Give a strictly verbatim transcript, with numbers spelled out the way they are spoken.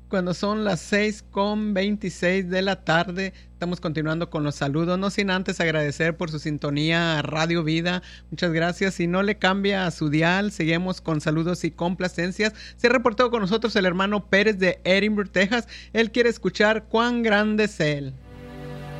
Cuando son las seis con veintiséis de la tarde, estamos continuando con los saludos, no sin antes agradecer por su sintonía a Radio Vida. Muchas gracias. Si no le cambia a su dial, seguimos con saludos y complacencias. Se reportó con nosotros el hermano Pérez de Edinburgh, Texas. Él quiere escuchar Cuán grande es Él.